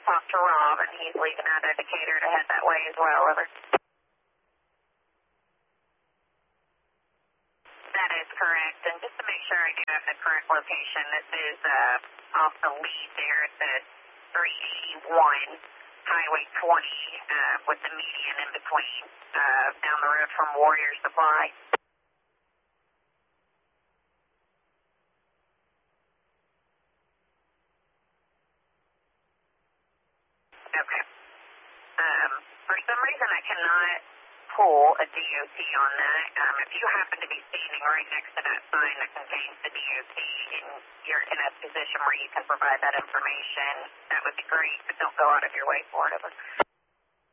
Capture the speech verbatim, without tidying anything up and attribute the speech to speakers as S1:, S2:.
S1: talk to Rob, and he's leaving out indicator to head that way as well. Over. That is correct, and just to make sure I do have the correct location, this is uh, off the lead there at the three eighty-one, Highway twenty, uh, with the median in between, uh, down the road from Warrior Supply. Okay. Um, for some reason I cannot pull a D O T on that. Um, if you happen to be standing right next to that sign that contains the D O T and you're in a position where you can provide that information, that would be great, but don't go out of your way for it.